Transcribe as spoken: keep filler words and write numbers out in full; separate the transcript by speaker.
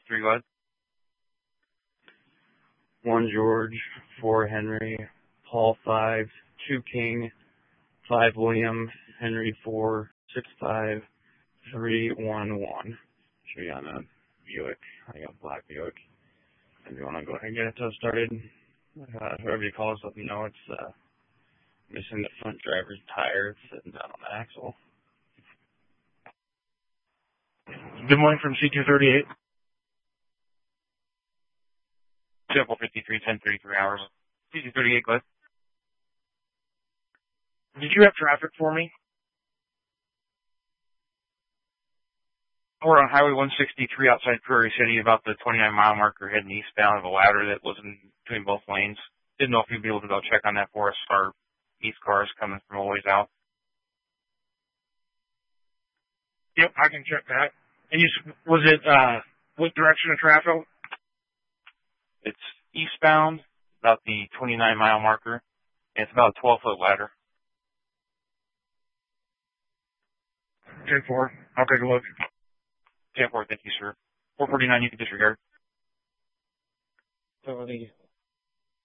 Speaker 1: Three what?
Speaker 2: One George, four Henry, Paul five, two King, five William, Henry four, six five, three one one. Should be on a Buick. I got a black Buick. If you want to go ahead and get it started, uh, whoever you call us, let me know it's uh, missing the front driver's tire. It's sitting down on the axle.
Speaker 3: Good morning from C two thirty-eight.
Speaker 1: Simple fifty-three, ten thirty-three hours. C two thirty-eight, go ahead.
Speaker 3: Did you have traffic for me?
Speaker 1: We're on Highway one sixty-three outside Prairie City, about the twenty-nine mile marker heading eastbound of a ladder that was in between both lanes. Didn't know if you'd be able to go check on that for us. Our east cars coming from a ways out.
Speaker 3: Yep, I can check that. And you, was it, uh, what direction of traffic?
Speaker 1: It's eastbound, about the twenty-nine mile marker. And it's about a twelve foot ladder.
Speaker 3: ten four. I'll take a look.
Speaker 1: ten four, thank you, sir. four forty-nine, you can disregard.
Speaker 2: So the